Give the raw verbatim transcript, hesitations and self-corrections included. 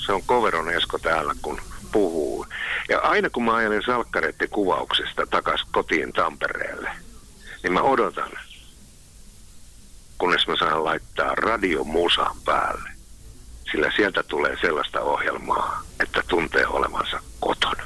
Se on Koveron Esko täällä, kun puhuu. Ja aina kun mä ajelen salkkareiden kuvauksesta takaisin kotiin Tampereelle, niin mä odotan, kunnes mä saan laittaa radiomusan päälle. Sillä sieltä tulee sellaista ohjelmaa, että tuntee olevansa kotona.